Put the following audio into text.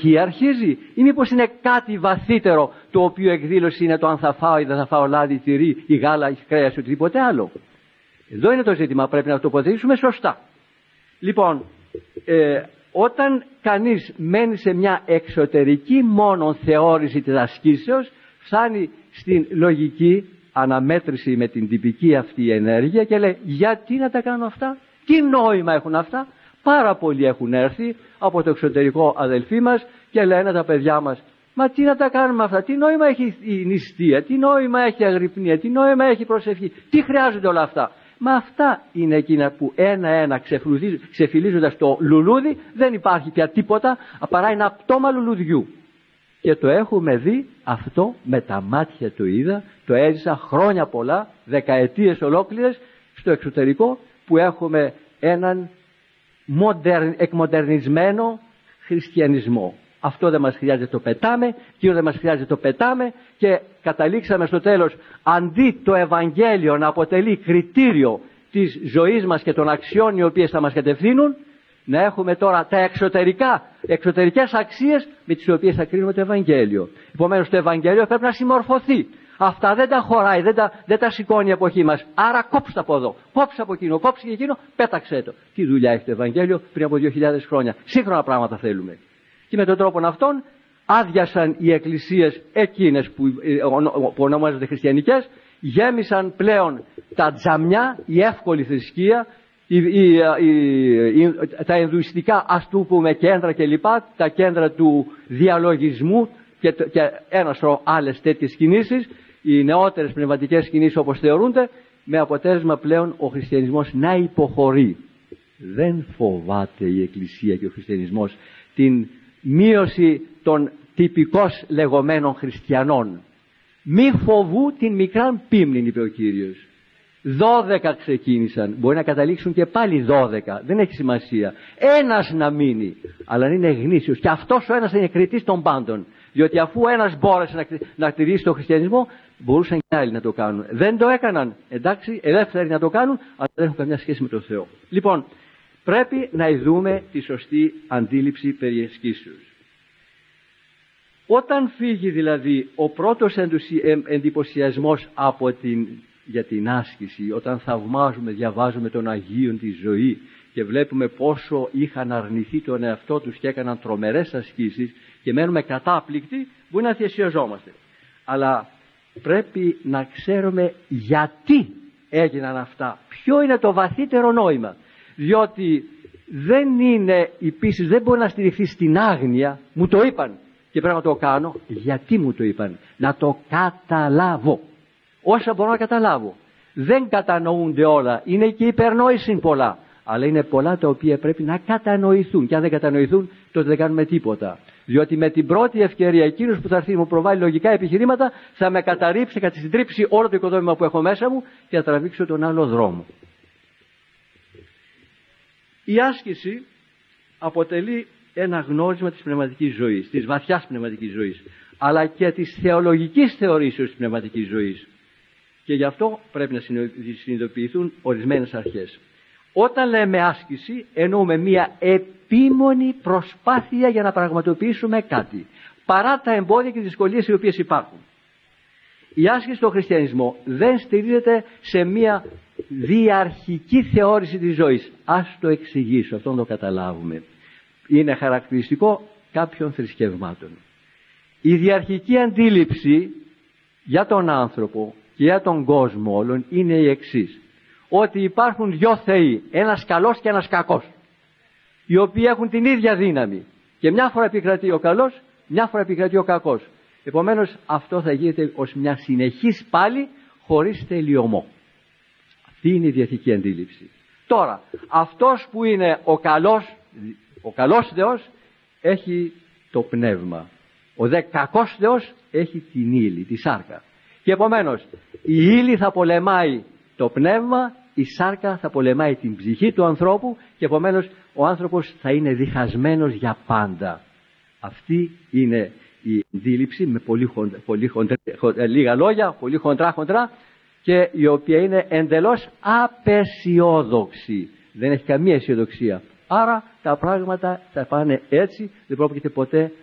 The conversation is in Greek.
εκεί αρχίζει, ή μήπως είναι κάτι βαθύτερο, το οποίο εκδήλωση είναι το αν θα φάω ή δεν θα φάω λάδι, τυρί ή γάλα ή κρέας ή οτιδήποτε άλλο. Εδώ είναι το ζήτημα, πρέπει να το τοποθετήσουμε σωστά. Λοιπόν, όταν κανείς μένει σε μια εξωτερική μόνον θεώρηση της ασκήσεως, φτάνει στην λογική αναμέτρηση με την τυπική αυτή ενέργεια και λέει, γιατί να τα κάνω αυτά, τι νόημα έχουν αυτά. Πάρα πολλοί έχουν έρθει από το εξωτερικό, αδελφοί μας, και λένε τα παιδιά μας, μα τι να τα κάνουμε αυτά, τι νόημα έχει η νηστεία, τι νόημα έχει η αγρυπνία, τι νόημα έχει η προσευχή, τι χρειάζονται όλα αυτά. Μα αυτά είναι εκείνα που ένα-ένα ξεφυλίζοντας το λουλούδι, δεν υπάρχει πια τίποτα παρά ένα πτώμα λουλουδιού. Και το έχουμε δει αυτό με τα μάτια, το είδα, το έζησα χρόνια πολλά, δεκαετίες ολόκληρες στο εξωτερικό, που έχουμε έναν εκμοντερνισμένο χριστιανισμό. Αυτό δεν μας χρειάζεται, το πετάμε, εκείνο δεν μας χρειάζεται, το πετάμε, και καταλήξαμε στο τέλος, αντί το Ευαγγέλιο να αποτελεί κριτήριο της ζωής μας και των αξιών οι οποίες θα μας κατευθύνουν, να έχουμε τώρα τα εξωτερικές αξίες με τις οποίες θα κρίνουμε το Ευαγγέλιο. Επομένως το Ευαγγέλιο πρέπει να συμμορφωθεί. Αυτά δεν τα χωράει, δεν τα σηκώνει η εποχή μας. Άρα κόψτε από εδώ, κόψτε από εκείνο, κόψτε και εκείνο, πέταξε το. Τι δουλειά έχει το Ευαγγέλιο πριν από 2.000 χρόνια. Σύγχρονα πράγματα θέλουμε. Και με τον τρόπο αυτόν άδειασαν οι εκκλησίες εκείνες που ονομάζονται χριστιανικές, γέμισαν πλέον τα τζαμιά, η εύκολη θρησκεία, τα ενδουιστικά, ας του πούμε, κέντρα κλπ, τα κέντρα του διαλογισμού και ένα σωρό άλλες τέτοιες κινήσεις, οι νεότερες πνευματικές κινήσεις όπως θεωρούνται, με αποτέλεσμα πλέον ο χριστιανισμός να υποχωρεί. Δεν φοβάται η Εκκλησία και ο χριστιανισμός την μείωση των τυπικώς λεγόμενων χριστιανών. Μη φοβού την μικράν πίμνην, είπε ο Κύριος. 12 ξεκίνησαν, μπορεί να καταλήξουν και πάλι 12, δεν έχει σημασία. Ένας να μείνει, αλλά να είναι γνήσιος, και αυτός ο ένας είναι κριτής των πάντων. Διότι αφού ένας μπόρεσε να τηρήσει τον χριστιανισμό, μπορούσαν και άλλοι να το κάνουν. Δεν το έκαναν, εντάξει, ελεύθεροι να το κάνουν, αλλά δεν έχουν καμιά σχέση με τον Θεό. Λοιπόν, πρέπει να ειδούμε τη σωστή αντίληψη περί ασκήσεως. Όταν φύγει δηλαδή ο πρώτος εντυπωσιασμός για την άσκηση, όταν θαυμάζουμε, διαβάζουμε των Αγίων τη ζωή και βλέπουμε πόσο είχαν αρνηθεί τον εαυτό τους και έκαναν τρομερές ασκήσεις και μένουμε κατάπληκτοι, μπορεί να θυσιαζόμαστε. Αλλά πρέπει να ξέρουμε γιατί έγιναν αυτά. Ποιο είναι το βαθύτερο νόημα. Διότι δεν είναι η πίστη, δεν μπορεί να στηριχθεί στην άγνοια. Μου το είπαν και πρέπει να το κάνω. Γιατί μου το είπαν? Να το καταλάβω. Όσα μπορώ να καταλάβω. Δεν κατανοούνται όλα. Είναι και υπερνόηση πολλά. Αλλά είναι πολλά τα οποία πρέπει να κατανοηθούν. Και αν δεν κατανοηθούν, τότε δεν κάνουμε τίποτα. Διότι με την πρώτη ευκαιρία εκείνος που θα έρθει μου προβάλλει λογικά επιχειρήματα, θα με καταρρύψει, θα συντρίψει όλο το οικοδόμημα που έχω μέσα μου και θα τραβήξω τον άλλο δρόμο. Η άσκηση αποτελεί ένα γνώρισμα της πνευματικής ζωής, της βαθιάς πνευματικής ζωής, αλλά και της θεολογικής θεωρήσεως της πνευματικής ζωής. Και γι' αυτό πρέπει να συνειδητοποιηθούν ορισμένες αρχές. Όταν λέμε άσκηση, εννοούμε μία επίμονη προσπάθεια για να πραγματοποιήσουμε κάτι, παρά τα εμπόδια και τις δυσκολίες οι οποίες υπάρχουν. Η άσκηση στον χριστιανισμό δεν στηρίζεται σε μία διαρχική θεώρηση της ζωής. Ας το εξηγήσω, αυτό να το καταλάβουμε. Είναι χαρακτηριστικό κάποιων θρησκευμάτων. Η διαρχική αντίληψη για τον άνθρωπο και για τον κόσμο όλων είναι η εξής. Ότι υπάρχουν δυο θεοί, ένας καλός και ένας κακός, οι οποίοι έχουν την ίδια δύναμη. Και μια φορά επικρατεί ο καλός, μια φορά επικρατεί ο κακός. Επομένως αυτό θα γίνεται ως μια συνεχής πάλι χωρίς τελειωμό. Αυτή είναι η διαρχική αντίληψη. Τώρα, αυτός που είναι ο καλός Θεός έχει το πνεύμα. Ο δε κακός Θεός έχει την ύλη, τη σάρκα. Και επομένως η ύλη θα πολεμάει το πνεύμα, η σάρκα θα πολεμάει την ψυχή του ανθρώπου και επομένως ο άνθρωπος θα είναι διχασμένος για πάντα. Αυτή είναι η αντίληψη με λίγα λόγια, πολύ χοντρά και η οποία είναι εντελώς απεσιόδοξη. Δεν έχει καμία αισιοδοξία. Άρα τα πράγματα θα πάνε έτσι, δεν πρόκειται ποτέ